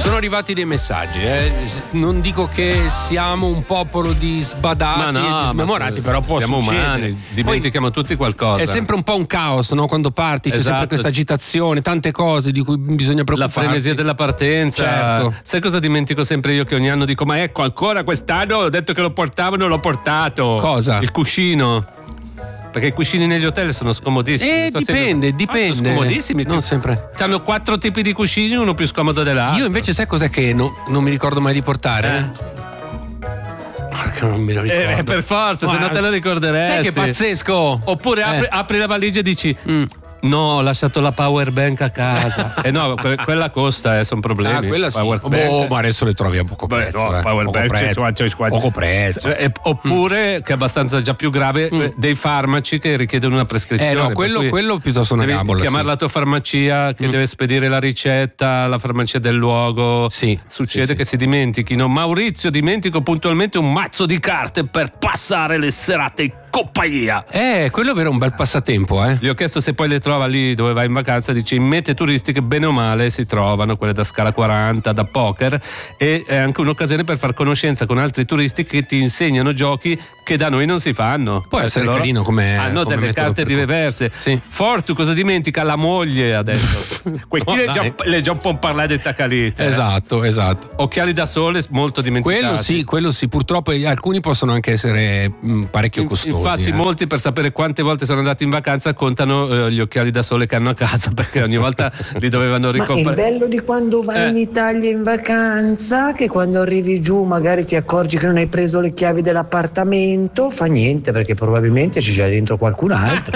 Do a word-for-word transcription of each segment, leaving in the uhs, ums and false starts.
Sono arrivati dei messaggi, eh. Non dico che siamo un popolo di sbadati ma no, e di smemorati, ma però può siamo succedere. umani, dimentichiamo Poi tutti qualcosa. è sempre un po' un caos, no? Quando parti c'è Esatto. sempre questa agitazione, tante cose di cui bisogna preoccuparsi. La frenesia della partenza. Certo. Sai cosa dimentico sempre io, che ogni anno dico: ma ecco, ancora quest'anno ho detto che lo portavo e non l'ho portato. Cosa? Il cuscino. Perché i cuscini negli hotel sono scomodissimi. Eh, Non so se- dipende, Ah, dipende. sono scomodissimi. Non sempre. Hanno quattro tipi di cuscini, uno più scomodo dell'altro. Io invece sai cos'è che no- non mi ricordo mai di portare? Eh. Porca, non me lo ricordo. Eh, per forza, se Guarda, no te lo ricorderesti. Sai che pazzesco? Oppure apri, Eh. apri la valigia e dici: Mm. no, ho lasciato la power bank a casa. E eh no, que- quella costa, eh, sono problemi. Ah, quella sì. Power Boh, bank. ma adesso le trovi a poco Beh, prezzo. no, eh. power poco, bank, prezzo. cioè, cioè, cioè, poco prezzo. Eh, oppure, Mm. che è abbastanza già più grave, eh, dei farmaci che richiedono una prescrizione. Eh no, per quello, cui quello piuttosto una devi gabola. chiamare sì. la tua farmacia che deve spedire la ricetta, la farmacia del luogo. Sì, Succede sì, che si dimentichino. Maurizio, dimentico puntualmente un mazzo di carte per passare le serate in compagnia. Eh, quello era un bel passatempo, eh. Gli ho chiesto se poi le trova lì dove vai in vacanza. Dice: in mete turistiche bene o male si trovano quelle da scala quaranta, da poker, e è anche un'occasione per far conoscenza con altri turisti che ti insegnano giochi che da noi non si fanno. Può Perché essere loro carino come hanno come delle metodo carte per- diverse. Sì. Fortu cosa dimentica? La moglie adesso. Qui No, le dai. già, le già un po' parlare di tacalite. Esatto, esatto. Occhiali da sole molto dimenticati. Quello sì, quello sì, purtroppo alcuni possono anche essere mh, parecchio costosi. Infatti eh. molti, per sapere quante volte sono andati in vacanza, contano eh, gli occhiali da sole che hanno a casa, perché ogni volta li dovevano Ma il ricomprare. bello di quando vai Eh. in Italia in vacanza, che quando arrivi giù magari ti accorgi che non hai preso le chiavi dell'appartamento, fa niente perché probabilmente c'è già dentro qualcun altro.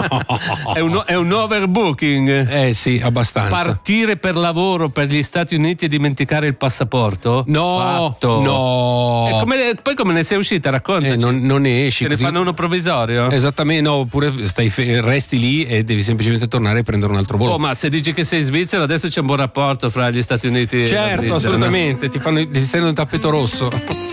È un, è un overbooking. Eh sì, abbastanza. Partire per lavoro per gli Stati Uniti e dimenticare il passaporto? No, Fatto. no. E come, poi come ne sei uscita? Raccontaci. Eh, non, non ne esci. Che ne così. fanno uno provvisorio? Esattamente, no, oppure stai fe- resti lì e devi semplicemente tornare e prendere un altro volo. Oh, ma se dici che sei svizzero, adesso c'è un buon rapporto fra gli Stati Uniti e la certo, Svizzera, no? assolutamente, ti fanno ti stendono il tappeto rosso.